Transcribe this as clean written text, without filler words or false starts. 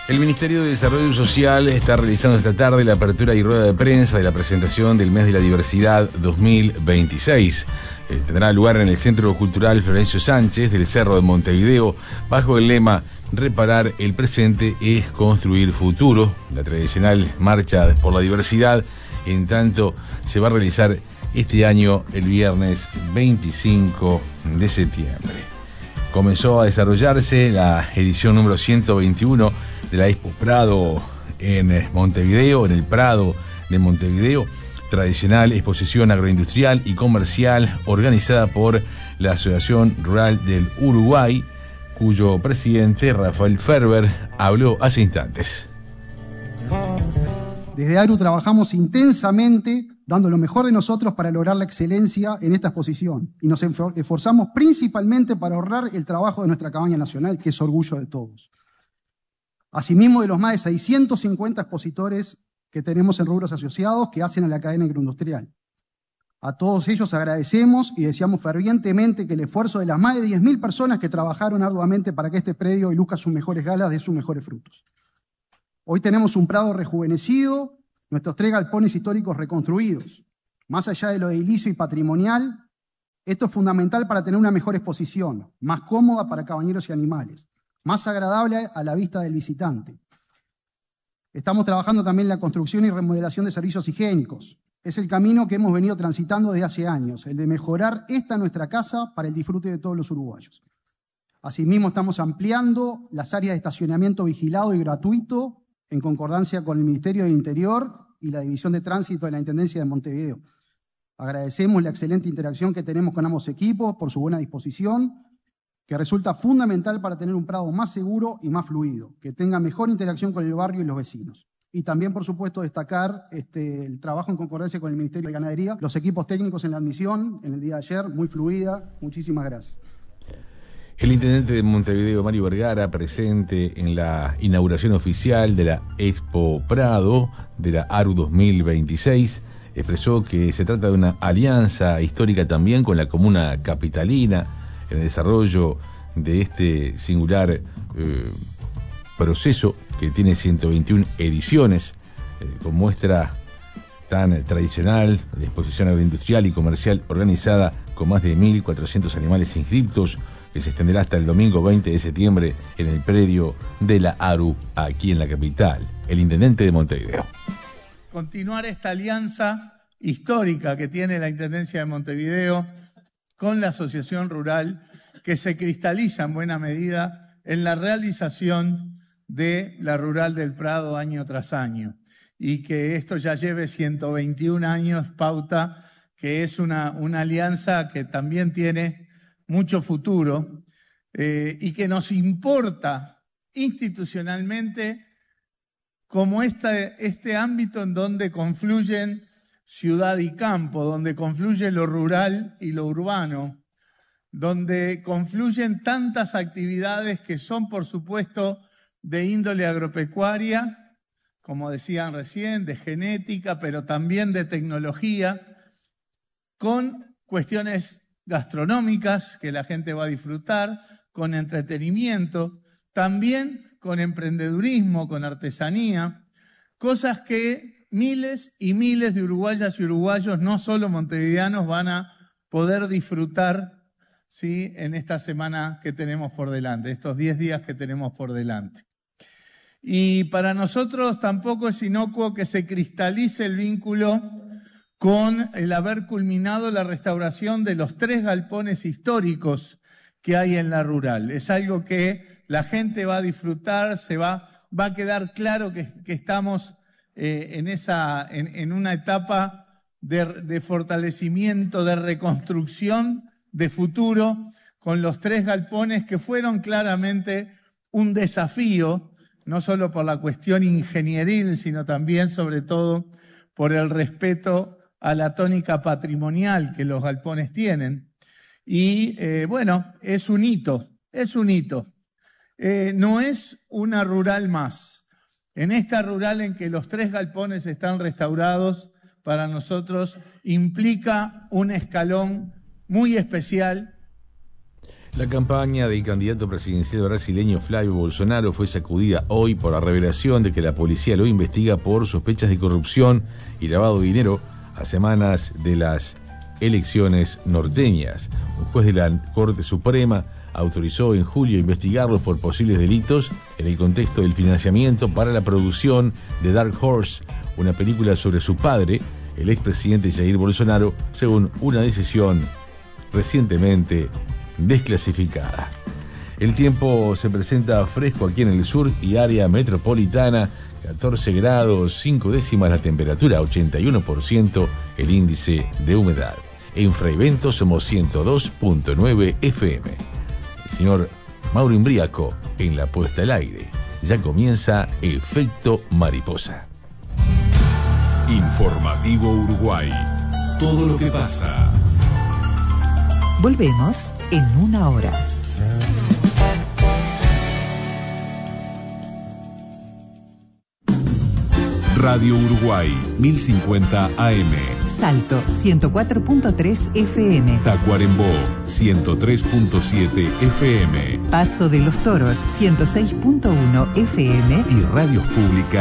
El Ministerio de Desarrollo Social está realizando esta tarde la apertura y rueda de prensa de la presentación del Mes de la Diversidad 2026. Tendrá lugar en el Centro Cultural Florencio Sánchez del Cerro de Montevideo, bajo el lema "Reparar el presente es construir futuro". La tradicional Marcha por la Diversidad, en tanto, se va a realizar este año el viernes 25 de septiembre. Comenzó a desarrollarse la edición número 121 de la Expo Prado en Montevideo, en el Prado de Montevideo, tradicional exposición agroindustrial y comercial organizada por la Asociación Rural del Uruguay, cuyo presidente, Rafael Ferber, habló hace instantes. Desde ARU trabajamos intensamente, dando lo mejor de nosotros para lograr la excelencia en esta exposición. Y nos esforzamos principalmente para ahorrar el trabajo de nuestra cabaña nacional, que es orgullo de todos. Asimismo, de los más de 650 expositores que tenemos en rubros asociados que hacen a la cadena agroindustrial. A todos ellos agradecemos y deseamos fervientemente que el esfuerzo de las más de 10.000 personas que trabajaron arduamente para que este predio iluzca sus mejores galas dé sus mejores frutos. Hoy tenemos un Prado rejuvenecido, nuestros 3 galpones históricos reconstruidos. Más allá de lo edilicio y patrimonial, esto es fundamental para tener una mejor exposición, más cómoda para cabañeros y animales, más agradable a la vista del visitante. Estamos trabajando también en la construcción y remodelación de servicios higiénicos. Es el camino que hemos venido transitando desde hace años, el de mejorar nuestra casa para el disfrute de todos los uruguayos. Asimismo, estamos ampliando las áreas de estacionamiento vigilado y gratuito en concordancia con el Ministerio del Interior y la División de Tránsito de la Intendencia de Montevideo. Agradecemos la excelente interacción que tenemos con ambos equipos por su buena disposición, que resulta fundamental para tener un Prado más seguro y más fluido, que tenga mejor interacción con el barrio y los vecinos. Y también, por supuesto, destacar el trabajo en concordancia con el Ministerio de Ganadería, los equipos técnicos en la admisión en el día de ayer, muy fluida. Muchísimas gracias. El intendente de Montevideo, Mario Vergara, presente en la inauguración oficial de la Expo Prado de la ARU 2026, expresó que se trata de una alianza histórica también con la comuna capitalina en el desarrollo de este singular proceso que tiene 121 ediciones, con muestra tan tradicional de exposición agroindustrial y comercial organizada con más de 1.400 animales inscriptos, que se extenderá hasta el domingo 20 de septiembre en el predio de la ARU, aquí en la capital. El intendente de Montevideo. Continuar esta alianza histórica que tiene la Intendencia de Montevideo con la Asociación Rural, que se cristaliza en buena medida en la realización de la Rural del Prado año tras año. Y que esto ya lleve 121 años, pauta, que es una alianza que también tiene mucho futuro y que nos importa institucionalmente como este ámbito en donde confluyen ciudad y campo, donde confluye lo rural y lo urbano, donde confluyen tantas actividades que son, por supuesto, de índole agropecuaria, como decían recién, de genética, pero también de tecnología, con cuestiones gastronómicas que la gente va a disfrutar, con entretenimiento, también con emprendedurismo, con artesanía, cosas que miles y miles de uruguayas y uruguayos, no solo montevideanos, van a poder disfrutar, ¿sí?, en esta semana que tenemos por delante, estos 10 días que tenemos por delante. Y para nosotros tampoco es inocuo que se cristalice el vínculo con el haber culminado la restauración de los 3 galpones históricos que hay en la rural. Es algo que la gente va a disfrutar, va a quedar claro que estamos en una etapa de fortalecimiento, de reconstrucción, de futuro, con los 3 galpones que fueron claramente un desafío, no solo por la cuestión ingenieril, sino también, sobre todo, por el respeto a la tónica patrimonial que los galpones tienen. Y bueno, es un hito, no es una rural más. En esta rural en que los 3 galpones están restaurados, para nosotros implica un escalón muy especial. La campaña del candidato presidencial brasileño Flavio Bolsonaro fue sacudida hoy por la revelación de que la policía lo investiga por sospechas de corrupción y lavado de dinero a semanas de las elecciones norteñas. Un juez de la Corte Suprema autorizó en julio investigarlos por posibles delitos en el contexto del financiamiento para la producción de Dark Horse, una película sobre su padre, el expresidente Jair Bolsonaro, según una decisión recientemente desclasificada. El tiempo se presenta fresco aquí en el sur y área metropolitana, 14 grados 5 décimas la temperatura, 81% el índice de humedad. En Fraiventos somos 102.9 FM. El señor Mauro Imbriaco en la puesta al aire. Ya comienza Efecto Mariposa. Informativo Uruguay. Todo lo que pasa. Volvemos en una hora. Radio Uruguay, 1050 AM. Salto, 104.3 FM. Tacuarembó, 103.7 FM. Paso de los Toros, 106.1 FM. Y Radios Públicas